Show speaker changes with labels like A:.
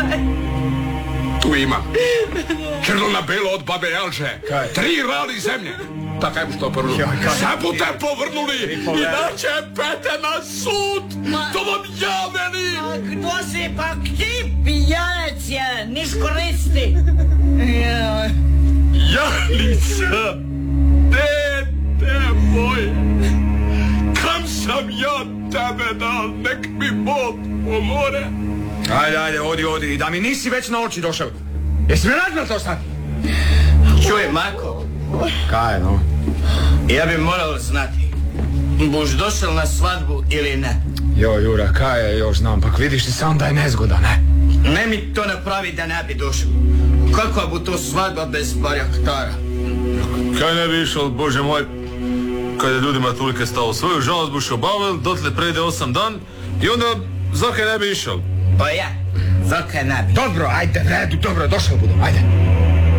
A: Tu imam. Crno na belo od babe Elže. 3 rali zemlje. Da kaj mu što povrnu? Sve bu te povrnuli i daće pete na sud. To vam ja velim.
B: Kdo si pa ti pijanec je, niš koristi.
A: Jahlica, dete moje, kam sam ja tebe dal, nek mi Bog pomore.
C: Ajde, odi, da mi nisi već na oči došao. Jesi mi razmel to sad?
B: Čuj, Marko.
C: Kaj, no?
B: Ja bi morao znati, buš došel na svadbu ili ne?
C: Jo, Jura, kaj je, još znam, pak vidiš ti sam da je nezgoda, ne?
B: Ne mi to napravi da ne bi došao. Kakva bu to svadba bez barjaktara?
D: Kaj ne bi išao, Bože moj, kad je ljudima tolike stalo, svoju žalost buš obavil, dotle prejde 8 dan i onda zakaj ne bi išao?
B: Pa ja, zakaj ne bi?
C: Dobro, ajde, redu, dobro, došao budem, ajde.